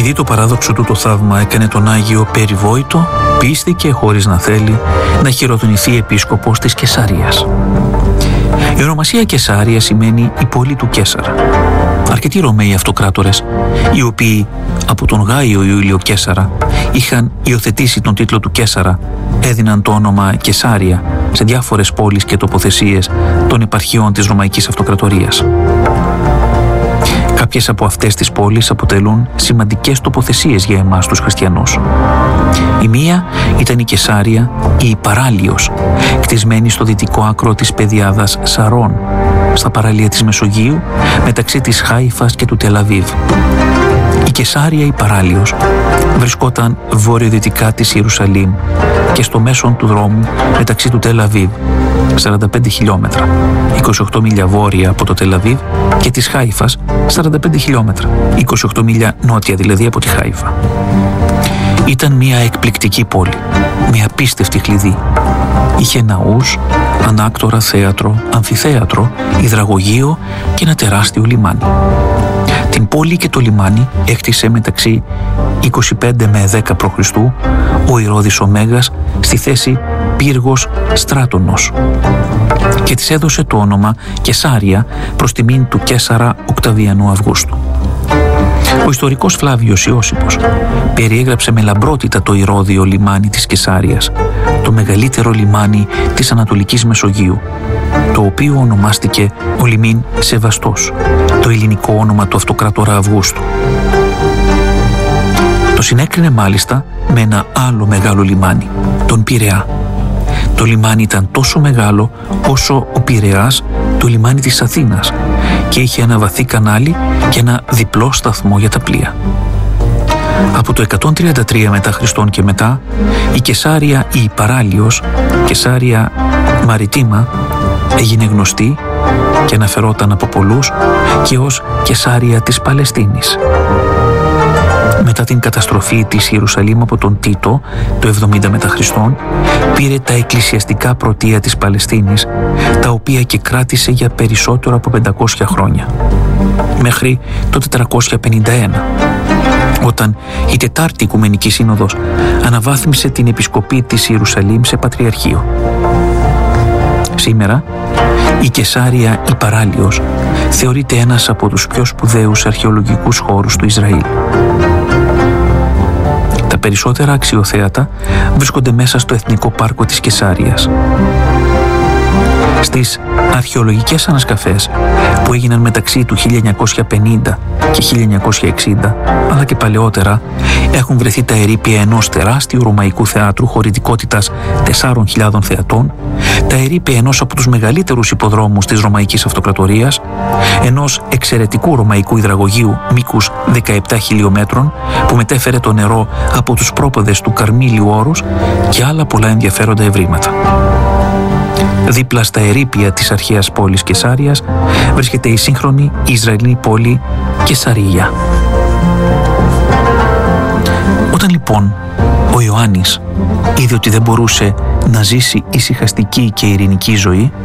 Επειδή το παράδοξο του το θαύμα έκανε τον Άγιο περιβόητο, πίστηκε χωρίς να θέλει να χειροτονηθεί επίσκοπος της Καισαρίας. Η ονομασία Καισάρια σημαίνει η πόλη του Καίσαρα. Αρκετοί Ρωμαίοι αυτοκράτορες, οι οποίοι από τον Γάιο Ιούλιο Καίσαρα είχαν υιοθετήσει τον τίτλο του Καίσαρα, έδιναν το όνομα Καισάρια σε διάφορες πόλεις και τοποθεσίες των επαρχιών της Ρωμαϊκής Αυτοκρατορίας. Κάποιες από αυτές τις πόλεις αποτελούν σημαντικές τοποθεσίες για εμάς τους χριστιανούς. Η μία ήταν η Καισάρια ή η Παράλιος, κτισμένη στο δυτικό άκρο της πεδιάδας Σαρών, στα παραλία της Μεσογείου, μεταξύ της Χάιφας και του Τελαβίβ. Η Καισάρια η Παράλιος βρισκόταν βορειοδυτικά της Ιερουσαλήμ και στο μέσον του δρόμου μεταξύ του Τελαβίβ, 45 χιλιόμετρα, 28 μίλια βόρεια από το Τελαβίβ, και της Χάιφας, 45 χιλιόμετρα, 28 μίλια νότια δηλαδή από τη Χάιφα. Ήταν μια εκπληκτική πόλη, μια απίστευτη κλειδί. Είχε ναούς, ανάκτορα θέατρο, αμφιθέατρο, υδραγωγείο και ένα τεράστιο λιμάνι. Την πόλη και το λιμάνι έκτισε μεταξύ 25 με 10 π.Χ. ο Ηρώδης ο Μέγας στη θέση πύργος Στράτονος και της έδωσε το όνομα Καισάρια προς τιμήν του Καίσαρα Οκταβιανού Αυγούστου. Ο ιστορικός Φλάβιος Ιώσιπος περιέγραψε με λαμπρότητα το Ηρώδιο λιμάνι της Καισάριας, το μεγαλύτερο λιμάνι της Ανατολικής Μεσογείου, το οποίο ονομάστηκε ο Λιμήν Σεβαστός, το ελληνικό όνομα του αυτοκράτορα Αυγούστου. Το συνέκρινε μάλιστα με ένα άλλο μεγάλο λιμάνι, τον Πειραιά. Το λιμάνι ήταν τόσο μεγάλο όσο ο Πειραιάς το λιμάνι της Αθήνας και είχε ένα βαθύ κανάλι και ένα διπλό σταθμό για τα πλοία. Από το 133 μετά Χριστόν και μετά, η Καισάρια ή η Παράλιος, Καισάρια Μαριτίμα, έγινε γνωστή και αναφερόταν από πολλούς και ως Καισάρια της Παλαιστίνης. Μετά την καταστροφή της Ιερουσαλήμ από τον Τίτο το 70 μετά Χριστόν, πήρε τα εκκλησιαστικά πρωτεία της Παλαιστίνης, τα οποία και κράτησε για περισσότερο από 500 χρόνια, μέχρι το 451, όταν η Τετάρτη Οικουμενική Σύνοδος αναβάθμισε την επισκοπή της Ιερουσαλήμ σε πατριαρχείο. Σήμερα, η Καισάρια η Παράλιος θεωρείται ένας από τους πιο σπουδαίους αρχαιολογικούς χώρους του Ισραήλ. Τα περισσότερα αξιοθέατα βρίσκονται μέσα στο Εθνικό Πάρκο της Καισάριας. Στις αρχαιολογικές ανασκαφές που έγιναν μεταξύ του 1950 και 1960, αλλά και παλαιότερα, έχουν βρεθεί τα ερείπια ενός τεράστιου ρωμαϊκού θεάτρου χωρητικότητας 4.000 θεατών, τα ερείπια ενός από τους μεγαλύτερους υποδρόμους της Ρωμαϊκής Αυτοκρατορίας, ενός εξαιρετικού ρωμαϊκού υδραγωγείου μήκους 17 χιλιόμετρων που μετέφερε το νερό από τους πρόποδες του Καρμίλιου Όρους και άλλα πολλά ενδιαφέροντα ευρήματα. Δίπλα στα ερείπια της αρχαίας πόλης Καισάριας βρίσκεται η σύγχρονη Ισραηλινή πόλη Καισαρία. Όταν λοιπόν ο Ιωάννης είδε ότι δεν μπορούσε να ζήσει ησυχαστική και ειρηνική ζωή,